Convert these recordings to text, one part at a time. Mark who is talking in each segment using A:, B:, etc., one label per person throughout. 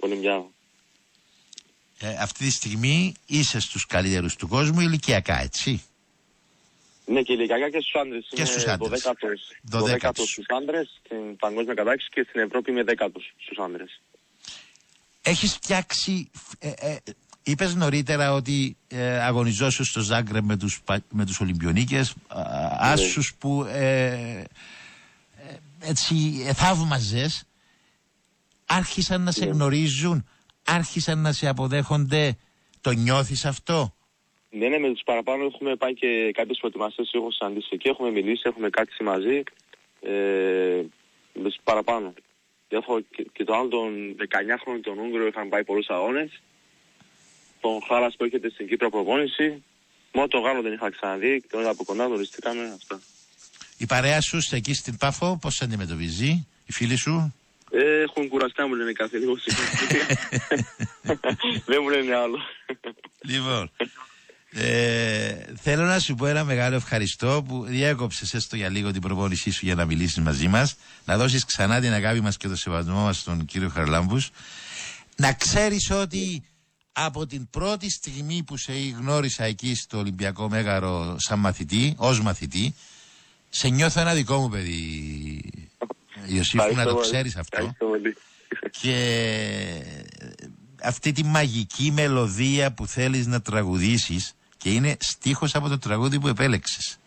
A: Ολυμπιάδα.
B: Αυτή τη στιγμή είσαι στους καλύτερους του κόσμου ηλικιακά, έτσι?
A: Ναι, και ηλικιακά και στους άντρες.
B: Και στους άντρες.
A: 12ος στους άντρες, στην παγκόσμια κατάξυση, και στην Ευρώπη είμαι 10ος στους άντρες.
B: Έχεις φτιάξει... είπες νωρίτερα ότι αγωνιζόσου στο Ζάγκρεπ με τους Ολυμπιονίκες, άσους που έτσι θαύμαζες. Άρχισαν να σε γνωρίζουν, άρχισαν να σε αποδέχονται. Το νιώθεις αυτό?
A: Ναι, με τους παραπάνω έχουμε πάει και κάποιες προετοιμασίες, έχω συναντήσει εκεί, έχουμε μιλήσει, έχουμε κάτσει μαζί, με τους παραπάνω. Έχω και τον άλλο τον 19χρονο, τον Ούγγρο, είχαν πάει πολλούς αγώνες. Τον Χάρας που έρχεται στην Κύπρο προπόνηση. Μόνο τον Γάλλο δεν είχα ξαναδεί, τον είδα από κοντά, γνωριστήκαμε, αυτά.
B: Η παρέα σου εκεί στην Πάφο πώς αντιμετωπίζει, οι φίλοι σου?
A: Έχουν κουραστεί, μου λένε κάθε λίγο συχνά. Δεν μου λένε άλλο.
B: Λοιπόν, θέλω να σου πω ένα μεγάλο ευχαριστώ που διέκοψες έστω για λίγο την προπόνησή σου για να μιλήσεις μαζί μας, να δώσεις ξανά την αγάπη μας και το σεβασμό μας στον κύριο Χαραλάμπους. Να ξέρεις ότι από την πρώτη στιγμή που σε γνώρισα εκεί στο Ολυμπιακό Μέγαρο σαν μαθητή, ως μαθητή, σε νιώθω ένα δικό μου παιδί, Ιωσήφου, να το ξέρεις αυτό. Και αυτή τη μαγική μελωδία που θέλεις να τραγουδήσεις, και είναι στίχος από το τραγούδι που επέλεξες,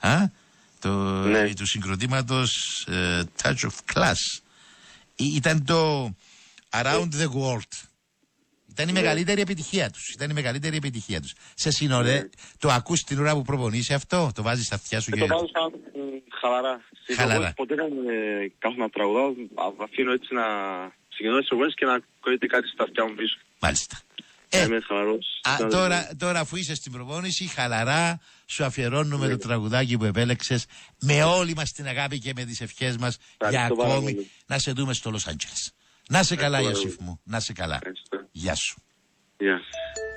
B: του συγκροτήματος Touch of Class, ήταν το Around the World. Ήταν η μεγαλύτερη επιτυχία τους. Σε το ακούς την ώρα που προπονείσαι αυτό, το βάζεις στα αυτιά σου?
A: Το βάζω σαν χαλαρά. Ποτέ δεν κάθομαι να τραγουδάω, αφήνω έτσι να συγκεντρώσω τις προπονήσεις και να κολλείται κάτι στα αυτιά μου πίσω.
B: Μάλιστα.
A: Είμαι χαλαρός.
B: Τώρα αφού είσαι στην προπόνηση, χαλαρά σου αφιερώνουμε το τραγουδάκι που επέλεξες, με όλη μας την αγάπη και με τις ευχές μας για ακόμη να σε δούμε στο Λος Άντζελες. Να σε καλά, Ιωσήφ μου, να σε καλά. Γεια σου.
A: Γεια.